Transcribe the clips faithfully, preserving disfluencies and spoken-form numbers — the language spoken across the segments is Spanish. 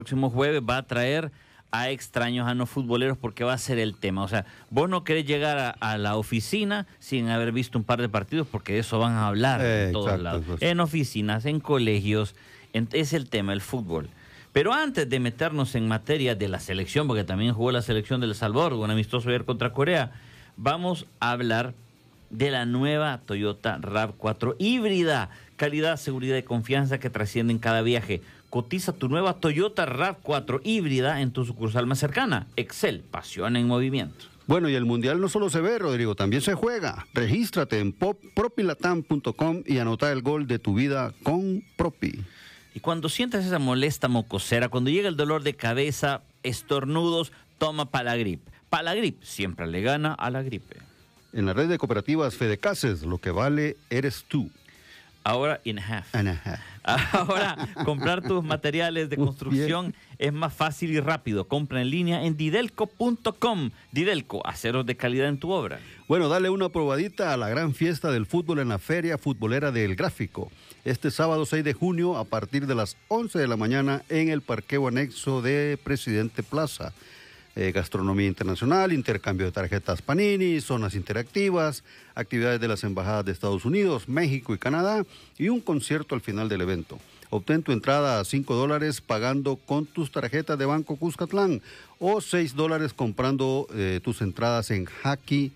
próximo jueves va a traer a extraños, a no futboleros, porque va a ser el tema. O sea, vos no querés llegar a, a la oficina sin haber visto un par de partidos, porque de eso van a hablar eh, en todos exacto, lados. Pues. En oficinas, en colegios, en, es el tema, el fútbol. Pero antes de meternos en materia de la selección, porque también jugó la selección de El Salvador, un amistoso ayer contra Corea, vamos a hablar de la nueva Toyota RAV cuatro híbrida. Calidad, seguridad y confianza que trascienden cada viaje. Cotiza tu nueva Toyota RAV cuatro híbrida en tu sucursal más cercana. Excel, pasión en movimiento. Bueno, y el Mundial no solo se ve, Rodrigo, también se juega. Regístrate en propilatam punto com y anota el gol de tu vida con Propi. Y cuando sientas esa molesta mocosera, cuando llega el dolor de cabeza, estornudos, toma Palagrip. Palagrip siempre le gana a la gripe. En la red de cooperativas Fedecases, lo que vale eres tú. Ahora, in half. And a half. Ahora, comprar tus materiales de construcción es más fácil y rápido. Compra en línea en didelco punto com. Didelco, aceros de calidad en tu obra. Bueno, dale una probadita a la gran fiesta del fútbol en la Feria Futbolera del Gráfico. Este sábado seis de junio, a partir de las once de la mañana, en el parqueo anexo de Presidente Plaza. Eh, gastronomía internacional, intercambio de tarjetas Panini, zonas interactivas, actividades de las embajadas de Estados Unidos, México y Canadá y un concierto al final del evento. Obtén tu entrada a cinco dólares pagando con tus tarjetas de Banco Cuscatlán o seis dólares comprando eh, tus entradas en Haki,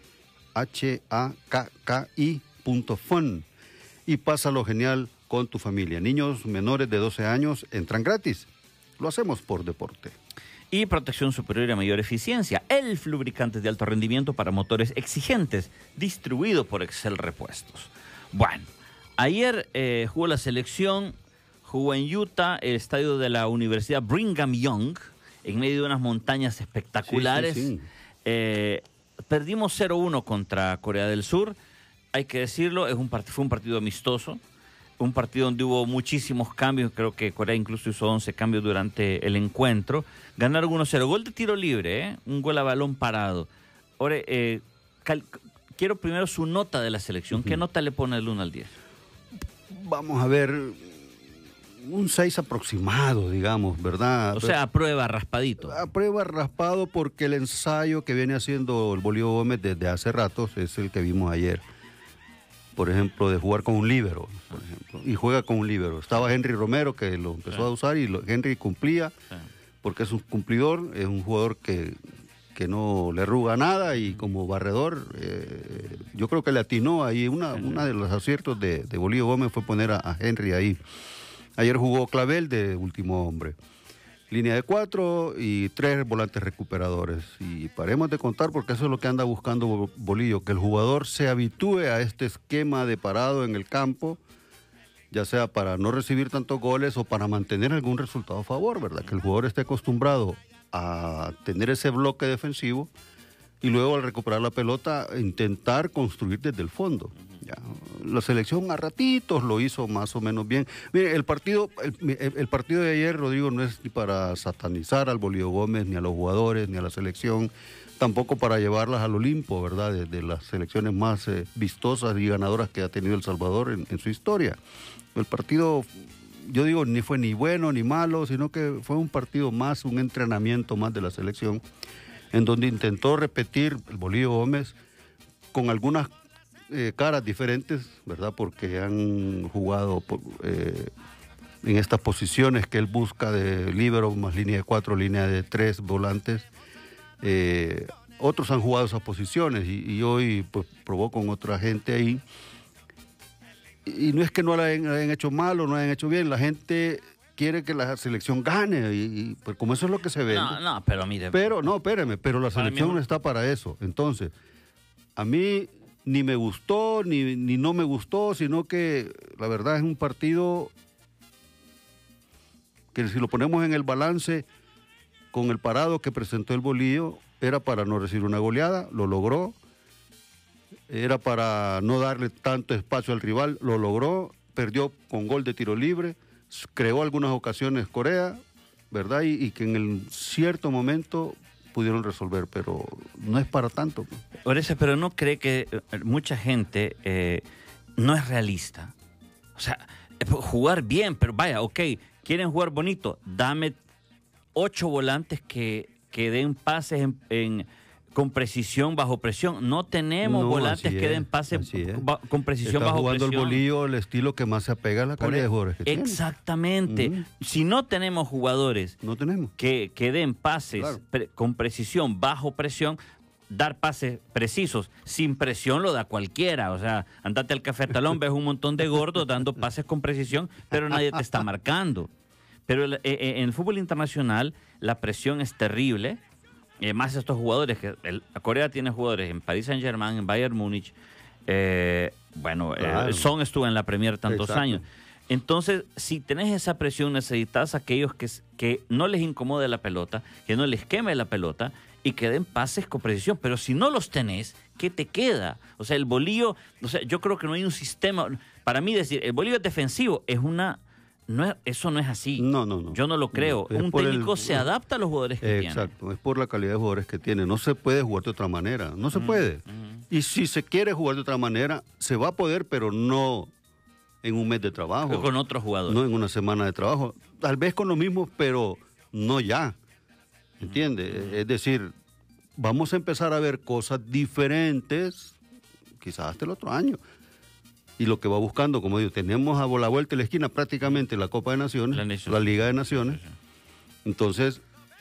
H A K K I punto fun. Y pásalo genial con tu familia. Niños menores de doce años entran gratis. Lo hacemos por deporte. Y protección superior a mayor eficiencia. Elf, lubricantes de alto rendimiento para motores exigentes, distribuido por Excel Repuestos. Bueno, ayer eh, jugó la selección, jugó en Utah, el estadio de la Universidad Brigham Young, en medio de unas montañas espectaculares. Sí, sí, sí. Eh, perdimos cero uno contra Corea del Sur, hay que decirlo, es un part- fue un partido amistoso. Un partido donde hubo muchísimos cambios, creo que Corea incluso hizo once cambios durante el encuentro. Ganaron uno cero, gol de tiro libre, ¿eh? Un gol a balón parado. Ahora, eh, cal- quiero primero su nota de la selección. ¿Qué nota le pone del uno al diez? Vamos a ver, un seis aproximado, digamos, ¿verdad? O sea, a prueba, raspadito. A prueba raspado porque el ensayo que viene haciendo el Bolívar Gómez desde hace ratos es el que vimos ayer. Por ejemplo, de jugar con un líbero, por ejemplo, y juega con un líbero. Estaba Henry Romero, que lo empezó sí. a usar, y lo, Henry cumplía, sí. porque es un cumplidor, es un jugador que, que no le arruga nada, y como barredor, eh, yo creo que le atinó ahí. Una, sí. una de los aciertos de, de Bolívar Gómez fue poner a, a Henry ahí. Ayer jugó Clavel de último hombre. Línea de cuatro y tres volantes recuperadores. Y paremos de contar, porque eso es lo que anda buscando Bolillo, que el jugador se habitúe a este esquema de parado en el campo, ya sea para no recibir tantos goles o para mantener algún resultado a favor, ¿verdad? Que el jugador esté acostumbrado a tener ese bloque defensivo y luego al recuperar la pelota intentar construir desde el fondo. Ya, la selección a ratitos lo hizo más o menos bien. Mire, el partido, el, el partido de ayer, Rodrigo, no es ni para satanizar al Bolívar Gómez, ni a los jugadores, ni a la selección, tampoco para llevarlas al Olimpo, ¿verdad? De, de las selecciones más eh, vistosas y ganadoras que ha tenido El Salvador en, en su historia. El partido, yo digo, ni fue ni bueno ni malo, sino que fue un partido más, un entrenamiento más de la selección, en donde intentó repetir el Bolívar Gómez con algunas Eh, caras diferentes, ¿verdad? Porque han jugado eh, en estas posiciones que él busca de líbero, más línea de cuatro, línea de tres volantes. Eh, otros han jugado esas posiciones y, y hoy pues probó con otra gente ahí. Y, y no es que no la hayan, la hayan hecho mal o no la hayan hecho bien, la gente quiere que la selección gane y, y pues como eso es lo que se ve. No, no, pero mire. Pero, no, espéreme, pero la selección no está para eso. Entonces, a mí ni me gustó, ni, ni no me gustó, sino que la verdad es un partido que si lo ponemos en el balance con el parado que presentó el Bolillo, era para no recibir una goleada, lo logró, era para no darle tanto espacio al rival, lo logró, perdió con gol de tiro libre, creó algunas ocasiones Corea, ¿verdad? Y, y que en el cierto momento pudieron resolver, pero no es para tanto. Oresa, pero ¿no cree que mucha gente eh, no es realista? O sea, jugar bien, pero vaya, ok, quieren jugar bonito, dame ocho volantes que, que den pases en, en, con precisión bajo presión. No tenemos No, volantes así que es, den pases así es. ba- con precisión Está bajo jugando presión. el bolillo, el estilo que más se apega a la Por calidad de e- jugadores que tiene. Exactamente. Ujú. Si no tenemos jugadores No tenemos. que, que den pases Claro. pre- con precisión bajo presión, dar pases precisos, sin presión lo da cualquiera. O sea, andate al Cafetalón, ves un montón de gordos dando pases con precisión, pero nadie te está marcando. Pero el- eh, eh, en el fútbol internacional la presión es terrible. Eh, más estos jugadores, que el- Corea tiene jugadores en Paris Saint-Germain, en Bayern Múnich. Eh, bueno, Claro. eh, Son estuvo en la Premier tantos Exacto. años. Entonces, si tenés esa presión, necesitas a aquellos que, s- que no les incomode la pelota, que no les queme la pelota y que den pases con precisión. Pero si no los tenés, ¿qué te queda? O sea, el bolillo, o sea, yo creo que no hay un sistema. Para mí decir, el bolillo es defensivo, es una... No es- eso no es así. No, no, no. Yo no lo creo. No, es un por el- técnico se adapta a los jugadores que tiene. Exacto, es por la calidad de jugadores que tiene. No se puede jugar de otra manera, no se Mm, puede. mm. Y si se quiere jugar de otra manera, se va a poder, pero no en un mes de trabajo, Con otros jugadores. no en una semana de trabajo. Tal vez con lo mismo, pero no ya. ¿Entiendes? Es decir, vamos a empezar a ver cosas diferentes, quizás hasta el otro año. Y lo que va buscando, como digo, tenemos a la vuelta de la esquina prácticamente la Copa de Naciones, La la, Nations. Liga de Naciones. Entonces,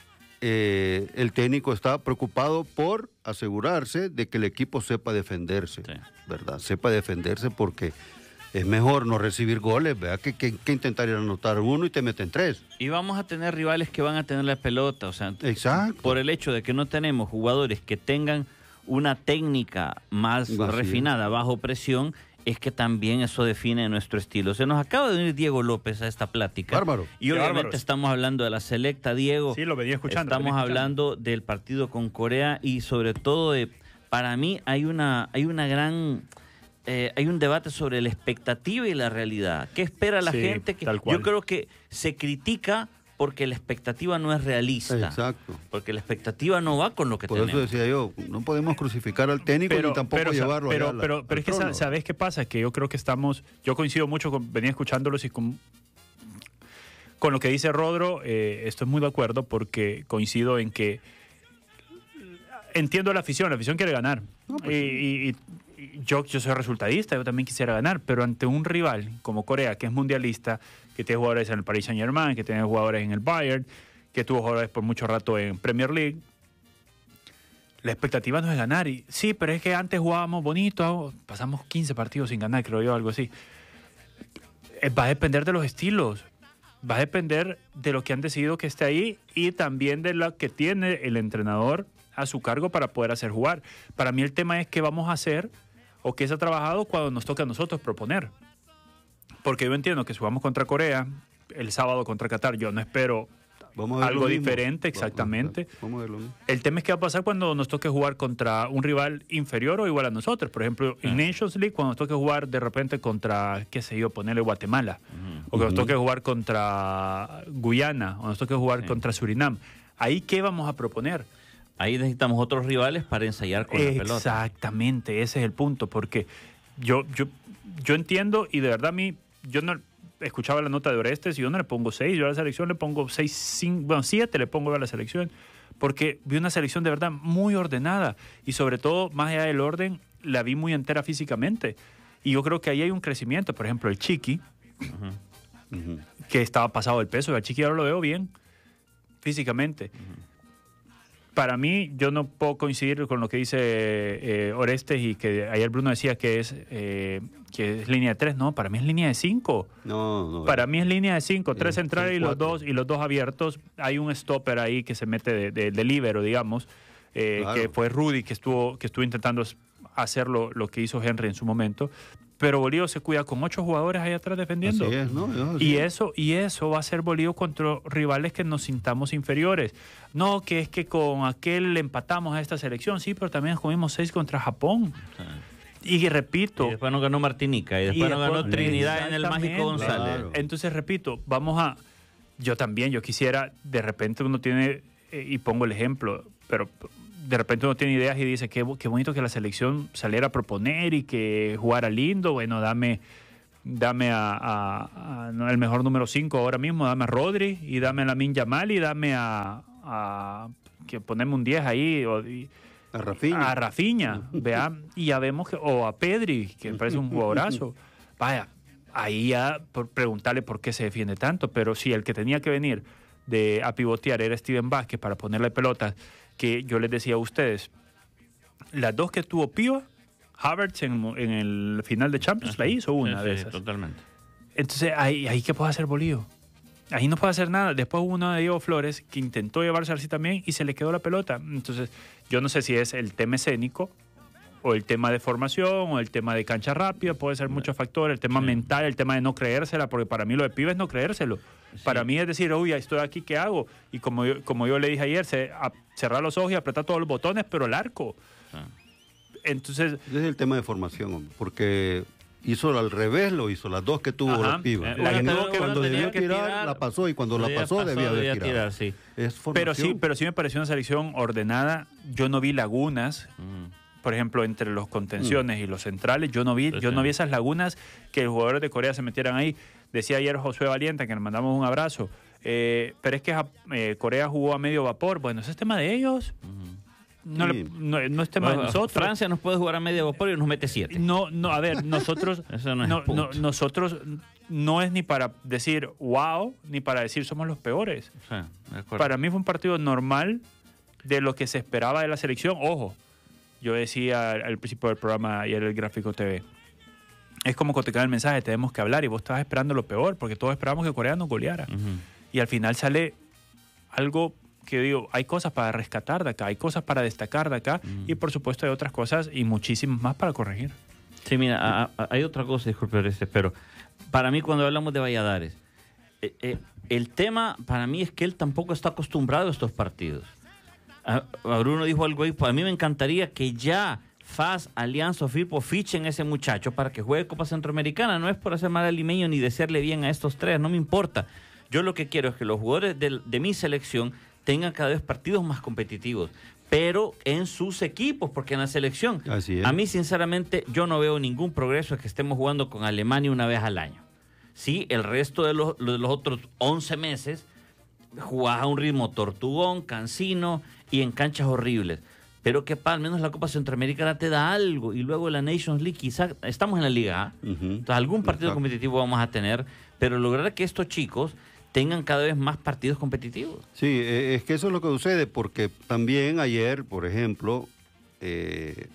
eh, el técnico está preocupado por asegurarse de que el equipo sepa defenderse, Sí. ¿verdad? Sepa defenderse porque es mejor no recibir goles, ¿verdad? Que, que, que intentar ir a anotar uno y te meten tres. Y vamos a tener rivales que van a tener la pelota. O sea, Exacto. por el hecho de que no tenemos jugadores que tengan una técnica más Así es. refinada bajo presión, es que también eso define nuestro estilo. Se nos acaba de unir Diego López a esta plática. Bárbaro. Y Qué obviamente bárbaros. estamos hablando de la selecta, Diego. Sí, lo venía escuchando. Estamos venía escuchando. hablando del partido con Corea y sobre todo de, para mí hay una, hay una gran, eh, hay un debate sobre la expectativa y la realidad. ¿Qué espera la Sí, gente? Que, tal cual. yo creo que se critica porque la expectativa no es realista. Exacto. Porque la expectativa no va con lo que Por tenemos. eso decía yo, no podemos crucificar al técnico ni tampoco pero, llevarlo pero, allá a la- pero, pero al es que trono. sa- sabes qué pasa, que yo creo que estamos, yo coincido mucho con, venía escuchándolos y con, con lo que dice Rodro, eh, estoy muy de acuerdo porque coincido en que entiendo la afición, la afición quiere ganar. No, pues y, y- y yo, yo soy resultadista, yo también quisiera ganar, pero ante un rival como Corea, que es mundialista, que tiene jugadores en el Paris Saint-Germain, que tiene jugadores en el Bayern, que tuvo jugadores por mucho rato en Premier League, la expectativa no es ganar. Y, sí, pero es que antes jugábamos bonito, pasamos quince partidos sin ganar, creo yo, algo así. Eh, Va a depender de los estilos, va a depender de lo que han decidido que esté ahí y también de lo que tiene el entrenador a su cargo para poder hacer jugar. Para mí el tema es qué vamos a hacer o qué se ha trabajado cuando nos toca a nosotros proponer. Porque yo entiendo que si jugamos contra Corea, el sábado contra Qatar, yo no espero Vamos a ver algo lo mismo. diferente, Vamos, exactamente. Vamos a ver lo mismo. El tema es qué va a pasar cuando nos toque jugar contra un rival inferior o igual a nosotros. Por ejemplo, en Nations League, cuando nos toque jugar de repente contra, qué sé yo, ponerle Guatemala. O que nos toque jugar contra Guyana, o nos toque jugar Sí. contra Surinam. Ahí, ¿qué vamos a proponer? Ahí necesitamos otros rivales para ensayar con la pelota. Exactamente, ese es el punto. Porque yo, yo, yo entiendo y de verdad a mí, yo no escuchaba la nota de Orestes y yo no le pongo seis, yo a la selección le pongo seis, cinco, bueno, siete le pongo a la selección, porque vi una selección de verdad muy ordenada y sobre todo, más allá del orden, la vi muy entera físicamente. Y yo creo que ahí hay un crecimiento. Por ejemplo, el Chiqui, Ujú. que estaba pasado el peso, el Chiqui ahora lo veo bien físicamente. Para mí, yo no puedo coincidir con lo que dice eh, Orestes y que ayer Bruno decía que es, eh, que es línea de tres. No, para mí es línea de cinco. No, no. Para mí es línea de cinco, tres Sí, centrales son y los cuatro. dos y los dos abiertos. Hay un stopper ahí que se mete de, de, de líbero, digamos, eh, Claro. que fue Rudy, que estuvo, que estuvo intentando hacer lo, lo que hizo Henry en su momento. Pero Bolívar se cuida con ocho jugadores ahí atrás defendiendo. Así es, ¿no? Yo- Y sí. eso, y eso va a ser Bolívar contra rivales que nos sintamos inferiores. No, que es que con aquel le empatamos a esta selección, sí, pero también comimos seis contra Japón. Y repito, Y después nos ganó Martinica y después y nos ganó después- Trinidad en el Mágico Exactamente. González. Claro. Entonces, repito, vamos a... Yo también, yo quisiera, de repente uno tiene, eh, y pongo el ejemplo, pero de repente uno tiene ideas y dice, qué, bo- qué bonito que la selección saliera a proponer y que jugara lindo, bueno, dame dame a, a, a no, el mejor número cinco ahora mismo, dame a Rodri y dame a Lamine Yamal y dame a, a que poneme un diez ahí o, y, a Rafinha, a Rafinha vea, y ya vemos que, o a Pedri, que me parece un jugadorazo. Vaya, ahí ya por preguntarle por qué se defiende tanto, pero sí, el que tenía que venir de, a pivotear era Steven Vázquez para ponerle pelotas, que yo les decía a ustedes, las dos que tuvo Pío, Havertz en, en el final de Champions, la hizo una sí, de sí, esas. Totalmente. Entonces, ahí, ahí ¿qué puede hacer Bolívar? Ahí no puede hacer nada. Después hubo uno de Diego Flores que intentó llevarse así también y se le quedó la pelota. Entonces, yo no sé si es el tema escénico o el tema de formación, o el tema de cancha rápida, puede ser muchos factores, el tema sí. mental, el tema de no creérsela, porque para mí lo de Pibe es no creérselo. Sí. Para mí es decir, uy, estoy aquí, ¿qué hago? Y como yo, como yo le dije ayer, se, a, cerrar los ojos y apretar todos los botones, pero el arco. Sí. Entonces... Ese es el tema de formación, porque hizo al revés, lo hizo, las dos que tuvo la Piba. Eh, la que tuvo que cuando debió que tirar, tirar, la pasó, y cuando la pasó, pasó debía haber tirado. Tirar, sí. Es pero, sí, pero sí me pareció una selección ordenada. Yo no vi lagunas. Mm. Por ejemplo, entre los contenciones mm. y los centrales, yo no vi, sí, yo no vi esas lagunas que los jugadores de Corea se metieran ahí. Decía ayer Josué Valiente, que le mandamos un abrazo, eh, pero es que eh, Corea jugó a medio vapor. Bueno, ese es tema de ellos. Mm. No, sí. le, no, no es tema bueno, de nosotros. Francia nos puede jugar a medio vapor y nos mete siete. No, no, a ver, nosotros, Eso no es no, no, nosotros no es ni para decir wow, ni para decir somos los peores. Sí, para mí fue un partido normal de lo que se esperaba de la selección. Ojo, yo decía al principio del programa y en el Gráfico T V, es como cuando te cae el mensaje, tenemos que hablar, y vos estabas esperando lo peor, porque todos esperábamos que Corea nos goleara. Uh-huh. Y al final sale algo que digo, hay cosas para rescatar de acá, hay cosas para destacar de acá, uh-huh. y por supuesto hay otras cosas y muchísimas más para corregir. Sí, mira, a, a, hay otra cosa, disculpe, pero para mí cuando hablamos de Valladares, eh, eh, el tema para mí es que él tampoco está acostumbrado a estos partidos. A Bruno dijo algo ahí, pues a mí me encantaría que ya F A S, Alianza o Firpo fichen a ese muchacho para que juegue Copa Centroamericana. No es por hacer mal al limeño ni desearle bien a estos tres, no me importa. Yo lo que quiero es que los jugadores de, de mi selección tengan cada vez partidos más competitivos, pero en sus equipos, porque en la selección, Así es. A mí sinceramente yo no veo ningún progreso en que estemos jugando con Alemania una vez al año. Sí, el resto de los, de los otros once meses jugás a un ritmo tortugón, cansino y en canchas horribles. Pero que al menos la Copa Centroamericana te da algo, y luego la Nations League, quizás estamos en la Liga A, uh-huh. entonces algún partido Exacto. competitivo vamos a tener, pero lograr que estos chicos tengan cada vez más partidos competitivos. Sí, es que eso es lo que sucede, porque también ayer, por ejemplo, eh,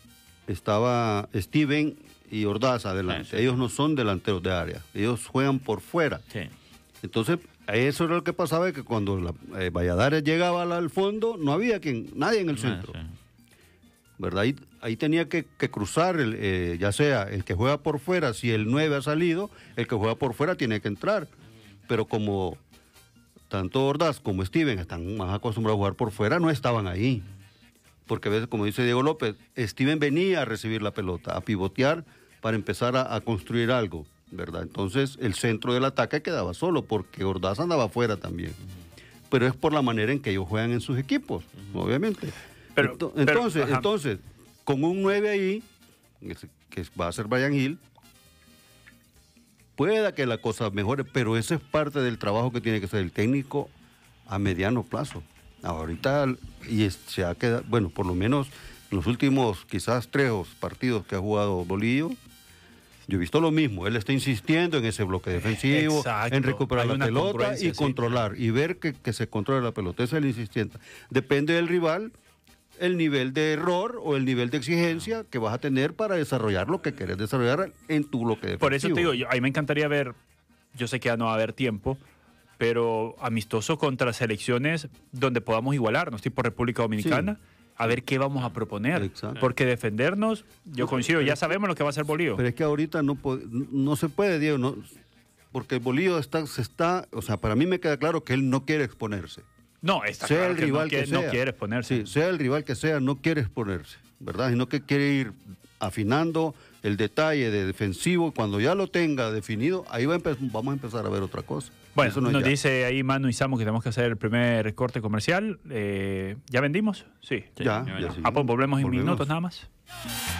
estaba Steven y Ordaz adelante. Sí, sí. Ellos no son delanteros de área, ellos juegan por fuera. Sí. Entonces, eso era lo que pasaba, que cuando la, eh, Valladares llegaba al, al fondo, no había quien, nadie en el centro. Ah, sí. ¿Verdad? Ahí, ahí tenía que, que cruzar, el, eh, ya sea el que juega por fuera, si el nueve ha salido, el que juega por fuera tiene que entrar. Pero como tanto Ordaz como Steven están más acostumbrados a jugar por fuera, no estaban ahí. Porque a veces, como dice Diego López, Steven venía a recibir la pelota, a pivotear para empezar a, a construir algo, ¿verdad? Entonces el centro del ataque quedaba solo, porque Ordaz andaba afuera también. Uh-huh. Pero es por la manera en que ellos juegan en sus equipos, uh-huh. obviamente. Pero, Ento- pero, entonces, ajá. entonces, con un nueve ahí, que va a ser Brian Hill, pueda que la cosa mejore, pero eso es parte del trabajo que tiene que hacer el técnico a mediano plazo. Ahorita, y se ha quedado, bueno, por lo menos en los últimos quizás tres partidos que ha jugado Bolillo, yo he visto lo mismo. Él está insistiendo en ese bloque defensivo, Exacto. en recuperar Hay la pelota y controlar, sí. y ver que, que se controla la pelota. Ese es el insistente. Depende del rival, el nivel de error o el nivel de exigencia que vas a tener para desarrollar lo que querés desarrollar en tu bloque defensivo. Por eso te digo, yo, a mí me encantaría ver, yo sé que ya no va a haber tiempo, pero amistoso contra selecciones donde podamos igualarnos, tipo República Dominicana, sí. a ver qué vamos a proponer. Exacto. Porque defendernos, yo coincido, ya sabemos lo que va a hacer Bolívar. Pero es que ahorita no, no se puede, Diego, no, porque Bolívar está, se está, o sea, para mí me queda claro que él no quiere exponerse. No, está sea claro el rival que, no, que, que sea. no quiere exponerse. Sí, sea el rival que sea, no quiere exponerse, ¿verdad? Sino que quiere ir afinando el detalle de defensivo. Cuando ya lo tenga definido, ahí va a empe- vamos a empezar a ver otra cosa. Bueno, Eso no nos ya. dice ahí Manu y Samu que tenemos que hacer el primer corte comercial. Eh, ¿Ya vendimos? Sí. Ya, ya, ya sí. Ah, pues volvemos en Volvemos. minutos nada más.